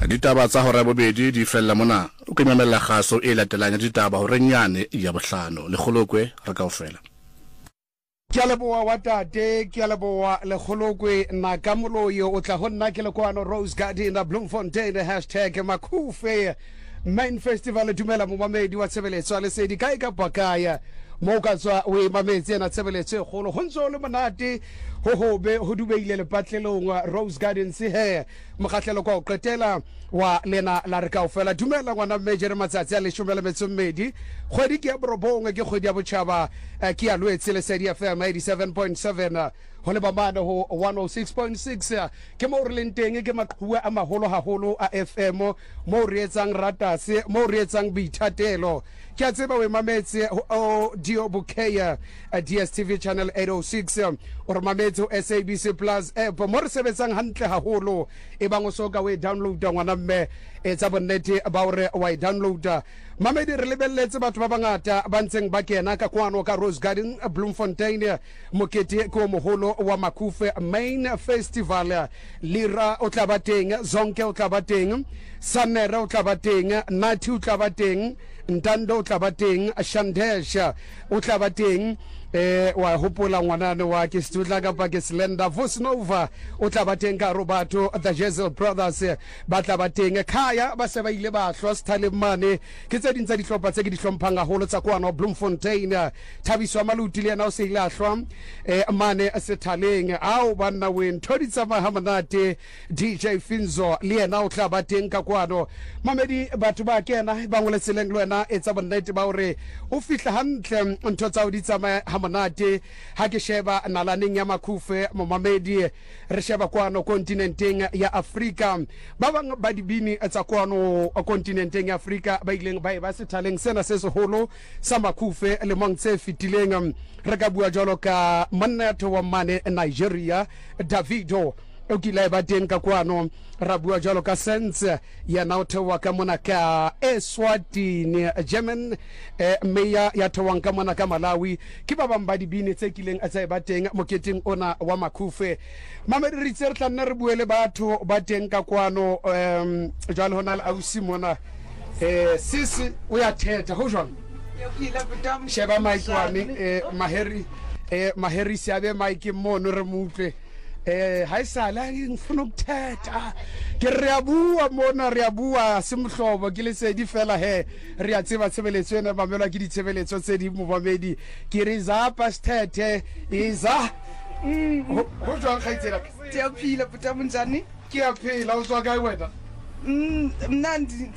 Ditaba tsa hore bobedi di fella mona o ke memela kgaso e latelanya ditaba hore nyane ya bohlano le kgolokwe re kaofela. Ke a leboa wa tate, ke a leboa le kgolokwe na ka moloyo o tla ho nna ke le kwano Rose Garden na Bloemfontein #Makufe Main Festival dumela mo mamedi wa tshebeletso le sedi kae ka pakaya mo ka tswa o mametse na tshebeletso e kgolo ho ntso le monate ho hobe ho dubeile le patlelong Rose Garden se he mokgahlelo kwa o qetela wa lena la re kaofela dumela ngwana Major Matsatsi a le shumela metsomedi kgwedi ke ya borobongwe ke kgwedi ya botjhaba ke ya lwetse le sedi FM 87.7 ho le bamana ho 106.6 ke mo re leng teng ke maqhua a maholo haholo a FM mo re etsang ratase mo re etsang boithatelo ke a tseba we mametse o Dio Bukeya DSTV channel 806 o re mametse o SABC Plus app mo re sebetsang hantle haholo e bang o soka we downloada ngwana mme etsa bonnete ba hore wa I downloada mamedi re lebelletse batho ba bangata ba ntseng ba kena ka kwano ka Rose Garden Bloemfontein mokete ko moholo wa Makufe Main Festival lira o tla ba teng zonke o tla ba teng sanera o tla ba teng nathi o tla ba teng ntando o tla ba teng shandesha o tla ba teng wa hopola ngwanane wa ke stutla ka pa ke slender Vosnova o tla ba teng ka Roberto the Jezel Brothers ba tla ba teng khaya ba se ba ile ba hlwa Sthalemane ke tse dintsa dihlopha tse ke di hlomphang ga holo tsa kwano Bloemfontein Thabiso Maluti le yena o se ile a hlwa mane Sethaleng ao banna wen thodi tsa mahamanate DJ Finzo le yena o tla ba teng ka kwano mamedi batho ba kena ba ngole tseleng le wena etsa bonnete ba hore o fihla hantle ntho tsa o di tsama hamonate ha ke sheba nalaneng ya Makufe mo mamedi re sheba kwano kontinenteng ya Afrika ba bang ba dibini tsa kwano kontinenteng ya Afrika ba ileng ba Sethaleng sena se seholo sa Makufe le mong tse fitileng re ka bua jalo ka manneto wa mane Nigeria Davido o kile ba teng ka kwano ra bua jalo ka sense ya naothewa ka mona ka Eswatini German meya ya thewang ka mona ka Malawi ke ba bang ba dibini tse kileng a tsa ba teng moketeng ona wa Makufe mamedi re tse re tla nna re buele batho ba teng ka kwano jalo hona le ausi mona sisi o ya thetha ho jwang sheba mike wane maheri siabe mike mono re mutle hai sala ngifuna ukuthetha ke re a bua mona re a bua simhlobo ke le se di fela he re a tseba tshebeletso ena ba melwa ke di tshebeletso tse di mo bamedi ke re za pasthethe iza ho jwang khaitsela ke a phila puta munjani ke a phila o tswa kae wena mna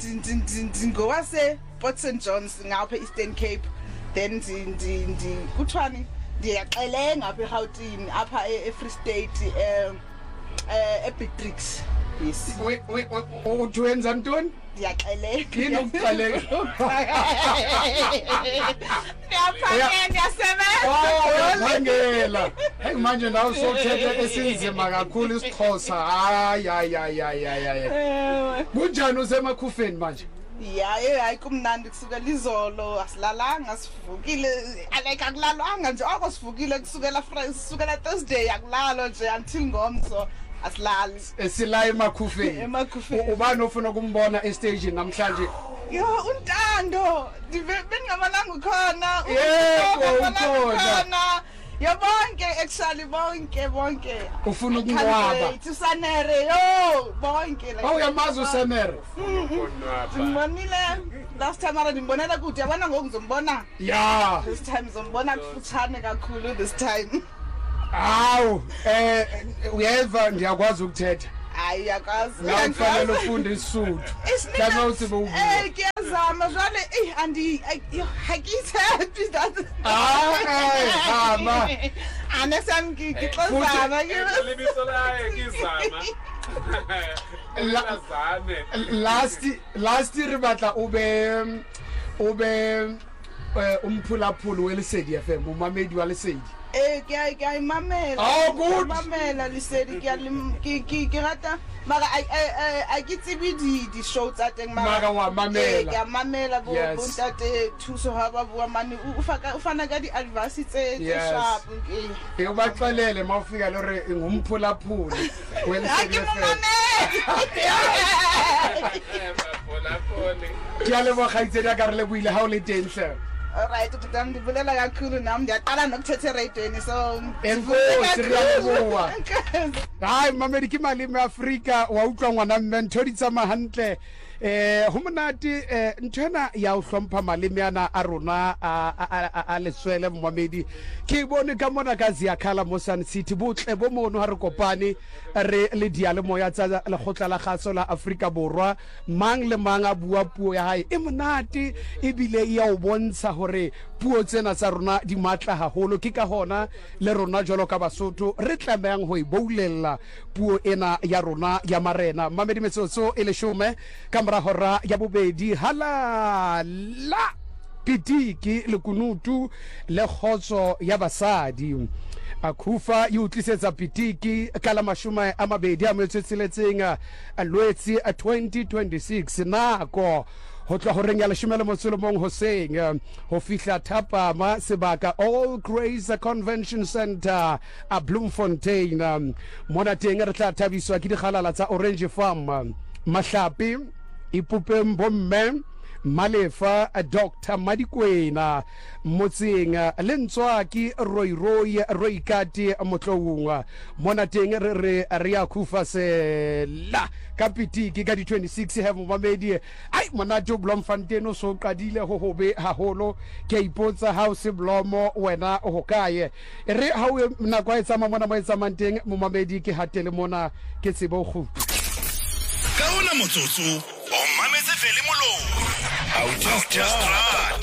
ngowase Port St John's ngapha Eastern Cape then kuthiwani ndiyaxele ngapha eGauteng apha eFree State ePitrix yes utwenza ntoni ndiyaxele kini ukuxeleka ndiyasebenza hey manje nawe sothetha esinzima kakhulu isiXhosa hayi kunjani useMakufeni manje hayi kumnandi kusukela izolo asilalanga sivukile aleka kulalwanga nje oko sivukile kusukela Thursday akulalo nje until ngomso asilali esila eMakufeni ubani ofuna ukumbona estage namhlanje yo untando bengamalanga khona ukhona bonke actually bonke ufuna ukunqwaba usanere yo bonke like uyamazi usanere ngibonile last time ara ndimbonela kude yabona ngoku ngizombona this time zombona kufutshane kakhulu this time uyeva ndiyakwazi ukuthetha hayi yakwazi ngikufanele ufunde isuthu dama uthi bo kuyazama jwale andi hakithe that mama anesam ngixozana libiso laye kizama last year batla ube umphulaphuli weLesedi FM umamedi waLesedi ke a mamela. Oh, good. Mamela Lesedi ke rata mara I ke tsebe di show tsa teng Mara wa mamela. Ke a mamela bo ntate thuso ha ba bua mane o fana ka di advice tse sharp ke o batlelele mafika le re ngumphulaphuli ke a leboga gaitsedi a ka re le buile ha o le teng sir. Alright, ndibulela kakhulu nami ndiyaqala nokuthetha eradweni so enkosi re a leboga. Hayi mamedi ke maleme Afrika wa utlwa ngwana mme ntho di tsama hantle ho monate nthena ya o hlompha maleme ana a rona a leswele mmamedi ke bone ka mona ka Ziakhala mo Sun City botle bo mono ha re kopane re le diale moya tsa le khotla la gaso la Afrika Borwa mang le mang a bua puo ya hae e monate e bile ya o bontsha hore puo tsena tsa rona di matla haholo ke ka hona le rona jolo ka Basotho re tlameang ho e boulella puo ena ya rona ya marena mamedi metsotso e le shome kamera hora ya bobedi halala pitiki le kunutu le khotso ya basadi Akufa e utlisetsa pitiki ka la mashome a mabedi a metsetseletseng a lwetsi a 2026 nako ho tla ho renya leshome le motsolomong hoseng ho fihla thapama sebaka All Grace Convention Center a Bloemfontein mona teng re tla thabiswa ke dikgalala tsa Orange Farm Mahlapi Ipupeng bomme Malefa Dr. Madikwena motseng lentswa ki roikati motlounga mona teng re ya khufa se la kapitiki ka di 26 have mamedi ai mona jo Bloemfontein so qadile ho hobe haholo ke ipotsa house blomo wena ho kae re ha o na kwa etsama mona mo etsamang teng mo mamedi ke hatele mona ke tsebo go Kaona motsotso o mametse fele molong. Out of just